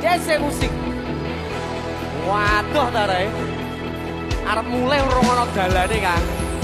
Yes musik. Waduh ta Re. Arep mulai ora ono dalane Kang.